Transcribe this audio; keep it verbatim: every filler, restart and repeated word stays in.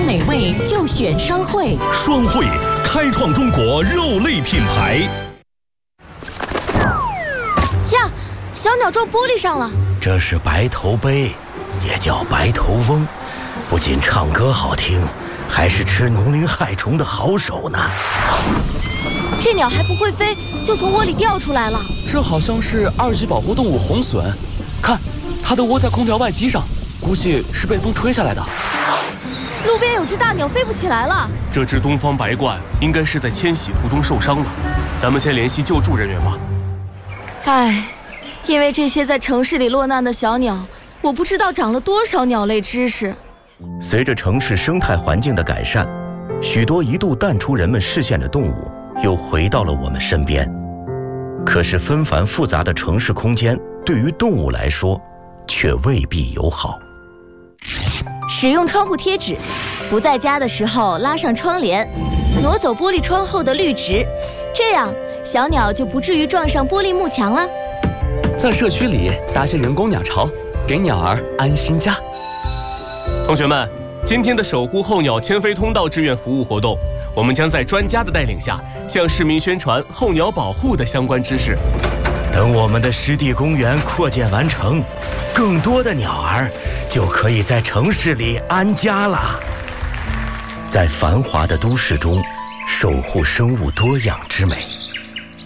美味就选双汇， 双汇开创中国肉类品牌。 呀，小鸟撞玻璃上了。 这是白头鹎，也叫白头翁，不仅唱歌好听，还是吃农林害虫的好手呢。 这鸟还不会飞，就从窝里掉出来了。 这好像是二级保护动物红隼，看，它的窝在空调外机上，估计是被风吹下来的。 路边有只大鸟飞不起来了。 这只东方白鹳应该是在迁徙途中受伤了，咱们先联系救助人员吧。 唉，因为这些在城市里落难的小鸟，我不知道长了多少鸟类知识。 随着城市生态环境的改善，许多一度淡出人们视线的动物又回到了我们身边。可是纷繁复杂的城市空间对于动物来说却未必友好。 使用窗户贴纸，不在家的时候拉上窗帘，挪走玻璃窗后的绿植，这样小鸟就不至于撞上玻璃幕墙了。 在社区里搭些人工鸟巢，给鸟儿安心家。 同学们，今天的守护候鸟迁飞通道志愿服务活动，我们将在专家的带领下，向市民宣传候鸟保护的相关知识。 等我们的湿地公园扩建完成，更多的鸟儿就可以在城市里安家了。在繁华的都市中，守护生物多样之美，